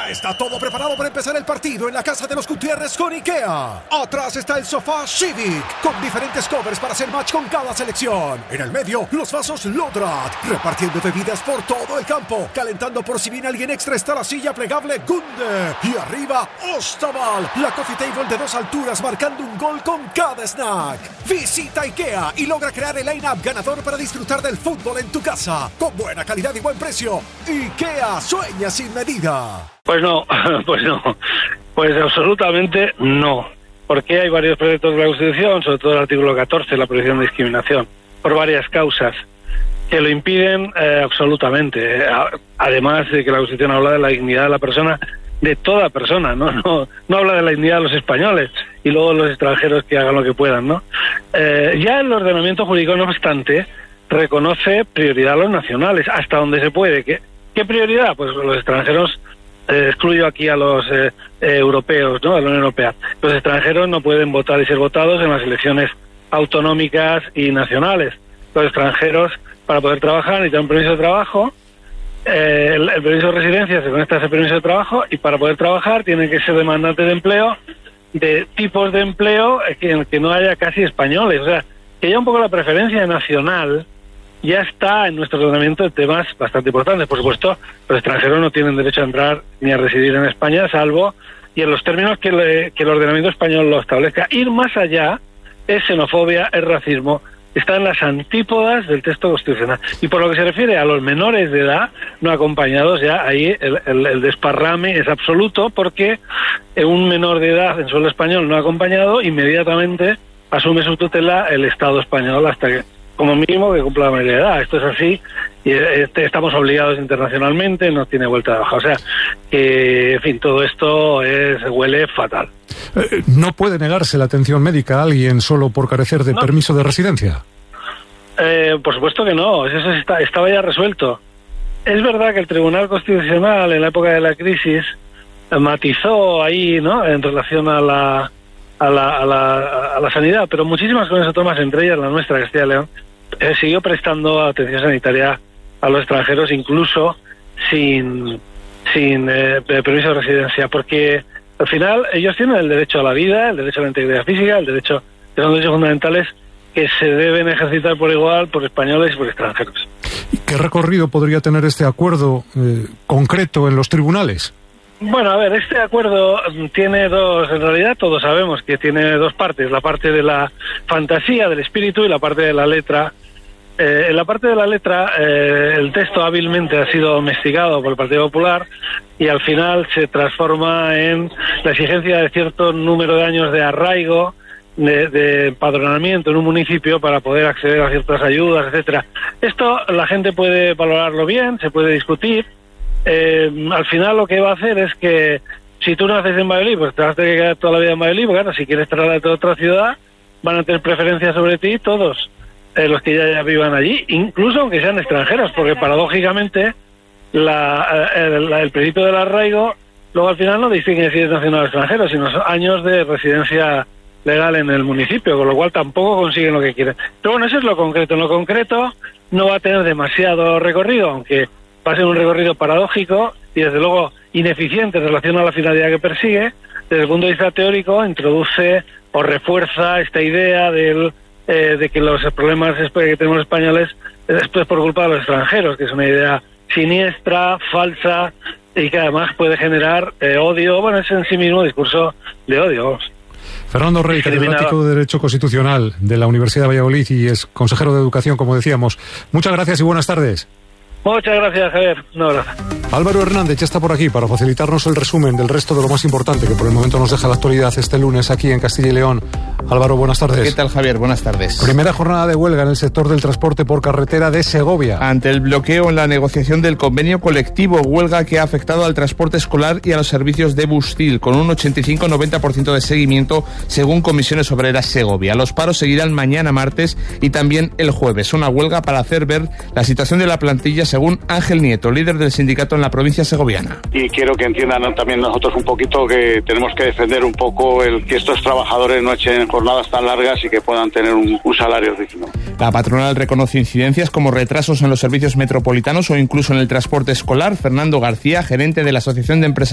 Ya está todo preparado para empezar el partido en la casa de los Gutiérrez con IKEA. Atrás está el sofá Civic, con diferentes covers para hacer match con cada selección. En el medio, los vasos Lodrat, repartiendo bebidas por todo el campo. Calentando por si viene alguien extra está la silla plegable Gunde. Y arriba, Ostaval, la coffee table de 2 alturas marcando un gol con cada snack. Visita IKEA y logra crear el line-up ganador para disfrutar del fútbol en tu casa. Con buena calidad y buen precio. IKEA, sueña sin medida. Pues no, pues absolutamente no. Porque hay varios proyectos de la Constitución, sobre todo el artículo 14, la prohibición de discriminación, por varias causas, que lo impiden absolutamente. Además de que la Constitución habla de la dignidad de la persona, de toda persona, no habla de la dignidad de los españoles y luego los extranjeros que hagan lo que puedan, ¿no? Ya el ordenamiento jurídico, no obstante, reconoce prioridad a los nacionales, hasta donde se puede. ¿Qué prioridad? Pues los extranjeros, excluyo aquí a los europeos, ¿no?, de la Unión Europea. Los extranjeros no pueden votar y ser votados en las elecciones autonómicas y nacionales. Los extranjeros, para poder trabajar, necesitan un permiso de trabajo. El permiso de residencia se conecta a ese permiso de trabajo, y para poder trabajar tienen que ser demandantes de empleo, de tipos de empleo que no haya casi españoles. O sea, que ya un poco la preferencia nacional ya está en nuestro ordenamiento de temas bastante importantes. Por supuesto, los extranjeros no tienen derecho a entrar ni a residir en España, salvo, y en los términos que el ordenamiento español lo establezca. Ir más allá es xenofobia, es racismo, está en las antípodas del texto constitucional. Y por lo que se refiere a los menores de edad no acompañados, ya ahí el desparrame es absoluto, porque un menor de edad en suelo español no acompañado inmediatamente asume su tutela el Estado español hasta que, como mínimo, que cumpla la mayoría de edad. Esto es así y estamos obligados internacionalmente, no tiene vuelta de hoja. O sea, que, en fin, todo esto huele fatal. ¿No puede negarse la atención médica a alguien solo por carecer de permiso de residencia? Por supuesto que no, eso estaba ya resuelto. Es verdad que el Tribunal Constitucional, en la época de la crisis, matizó ahí, ¿no?, en relación a la sanidad, pero muchísimas comunidades autónomas, entre ellas la nuestra, Castilla y León, siguió prestando atención sanitaria a los extranjeros, incluso sin permiso de residencia, porque al final ellos tienen el derecho a la vida, el derecho a la integridad física, el derecho, que son derechos fundamentales que se deben ejercitar por igual por españoles y por extranjeros. ¿Y qué recorrido podría tener este acuerdo concreto en los tribunales? Bueno, a ver, este acuerdo tiene en realidad todos sabemos que tiene dos partes, la parte de la fantasía, del espíritu, y la parte de la letra. En la parte de la letra, el texto hábilmente ha sido domesticado por el Partido Popular y al final se transforma en la exigencia de cierto número de años de arraigo, de empadronamiento en un municipio para poder acceder a ciertas ayudas, etcétera. Esto la gente puede valorarlo bien, se puede discutir. Al final lo que va a hacer es que si tú naces en Valladolid, pues te vas a tener que quedar toda la vida en Valladolid, porque claro, si quieres trasladarte a otra ciudad, van a tener preferencia sobre ti todos los que ya vivan allí, incluso aunque sean extranjeros, porque paradójicamente el perito del arraigo luego al final no distingue si es nacional o extranjero, sino años de residencia legal en el municipio, con lo cual tampoco consiguen lo que quieren. Pero bueno, eso es lo concreto. En lo concreto no va a tener demasiado recorrido, aunque va a ser un recorrido paradójico y desde luego ineficiente en relación a la finalidad que persigue. Desde el punto de vista teórico, introduce o refuerza esta idea de que los problemas que tenemos los españoles es por culpa de los extranjeros, que es una idea siniestra, falsa y que además puede generar odio. Bueno, es en sí mismo discurso de odio. Fernando Rey, catedrático de Derecho Constitucional de la Universidad de Valladolid y es consejero de Educación, como decíamos. Muchas gracias y buenas tardes. Muchas gracias, Javier. Un abrazo. Álvaro Hernández ya está por aquí para facilitarnos el resumen del resto de lo más importante que por el momento nos deja la actualidad este lunes aquí en Castilla y León. Álvaro, buenas tardes. ¿Qué tal, Javier? Buenas tardes. Primera jornada de huelga en el sector del transporte por carretera de Segovia. Ante el bloqueo en la negociación del convenio colectivo, huelga que ha afectado al transporte escolar y a los servicios de Bustil, con un 85-90% de seguimiento según Comisiones Obreras Segovia. Los paros seguirán mañana martes y también el jueves. Una huelga para hacer ver la situación de la plantilla según Ángel Nieto, líder del sindicato en la provincia segoviana. Y quiero que entiendan también nosotros un poquito que tenemos que defender un poco que estos trabajadores no echen jornadas tan largas y que puedan tener un salario digno. La patronal reconoce incidencias como retrasos en los servicios metropolitanos o incluso en el transporte escolar. Fernando García, gerente de la Asociación de Empresarios